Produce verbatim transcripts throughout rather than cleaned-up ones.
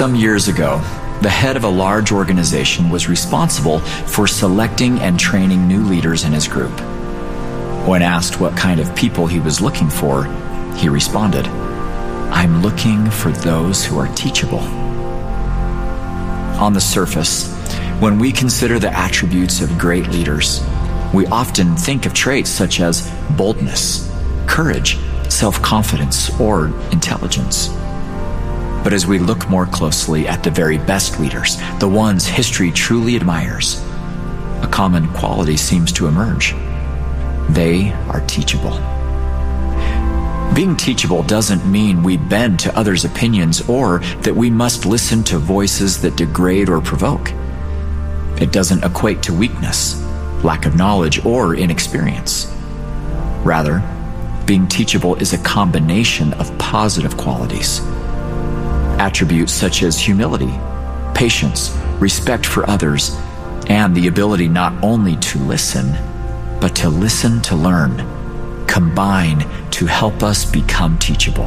Some years ago, the head of a large organization was responsible for selecting and training new leaders in his group. When asked what kind of people he was looking for, he responded, "I'm looking for those who are teachable." On the surface, when we consider the attributes of great leaders, we often think of traits such as boldness, courage, self-confidence, or intelligence. But as we look more closely at the very best leaders, the ones history truly admires, a common quality seems to emerge. They are teachable. Being teachable doesn't mean we bend to others' opinions or that we must listen to voices that degrade or provoke. It doesn't equate to weakness, lack of knowledge, or inexperience. Rather, being teachable is a combination of positive qualities. Attributes such as humility, patience, respect for others, and the ability not only to listen, but to listen to learn, combine to help us become teachable.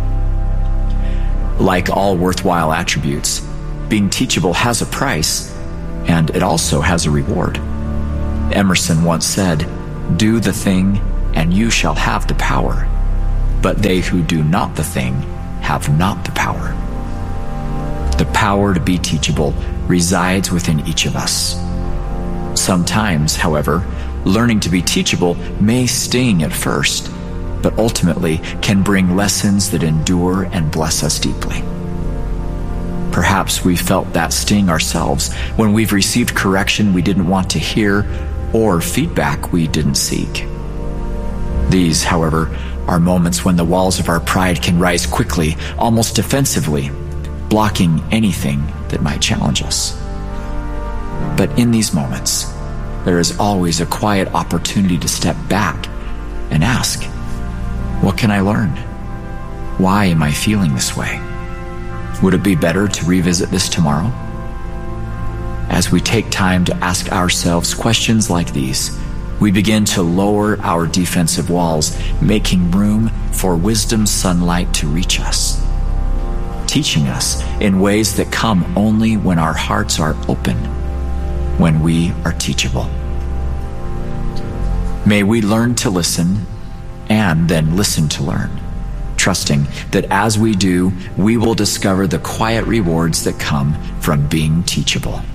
Like all worthwhile attributes, being teachable has a price, and it also has a reward. Emerson once said, "Do the thing, and you shall have the power, but they who do not the thing have not the power." The power to be teachable resides within each of us. Sometimes, however, learning to be teachable may sting at first, but ultimately can bring lessons that endure and bless us deeply. Perhaps we felt that sting ourselves when we've received correction we didn't want to hear or feedback we didn't seek. These, however, are moments when the walls of our pride can rise quickly, almost defensively, blocking anything that might challenge us. But in these moments, there is always a quiet opportunity to step back and ask, what can I learn? Why am I feeling this way? Would it be better to revisit this tomorrow? As we take time to ask ourselves questions like these, we begin to lower our defensive walls, making room for wisdom's sunlight to reach us, teaching us in ways that come only when our hearts are open, when we are teachable. May we learn to listen and then listen to learn, trusting that as we do, we will discover the quiet rewards that come from being teachable.